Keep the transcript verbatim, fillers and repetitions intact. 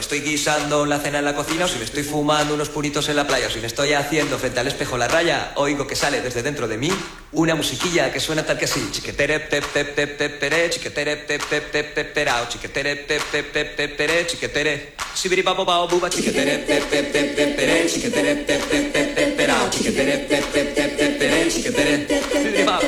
estoy guisando la cena en la cocina, o si me estoy fumando unos puritos en la playa, o si me estoy haciendo frente al espejo la raya, oigo que sale desde dentro de mí una musiquilla que suena tal que así. Chiquetere, pep, pep, pep, pep, pere, chiquetere, pep, pep, pep, pep, perao, chiquetere, pep, pep, pep, pep, pere, chiquetere, sibiripapo, pao, buba, chiquetere, pep, pep, pep, pep, pere, chiquetere, pep, pep, pep, pep, perao, chiquetere, pep, pep, pep, pep, pere, chiquetere, sibiripapo.